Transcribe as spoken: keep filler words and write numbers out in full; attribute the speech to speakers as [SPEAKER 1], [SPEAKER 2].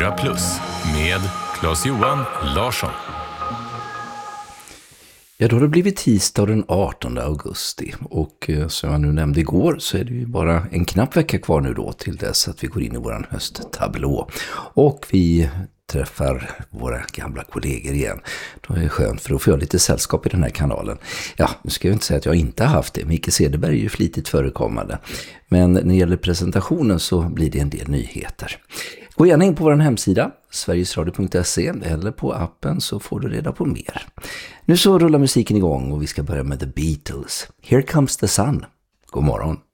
[SPEAKER 1] fyra plus med Claes-Johan Larsson.
[SPEAKER 2] Ja, då har det blivit tisdag den artonde augusti och som jag nu nämnde igår så är det ju bara en knapp vecka kvar nu då till dess att vi går in i våran hösttablå och vi träffar våra gamla kollegor igen. Det är skönt för att få lite sällskap i den här kanalen. Ja, nu ska jag inte säga att jag inte har haft det. Micke Cederberg är ju flitigt förekommande. Men när det gäller presentationen så blir det en del nyheter. Gå gärna in på vår hemsida sverigesradio punkt se eller på appen så får du reda på mer. Nu så rullar musiken igång och vi ska börja med The Beatles. Here Comes the Sun. God morgon.